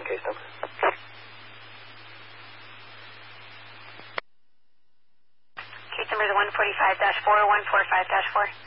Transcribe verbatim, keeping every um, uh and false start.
case number. Case number is one forty-five dash four, one forty-five dash four.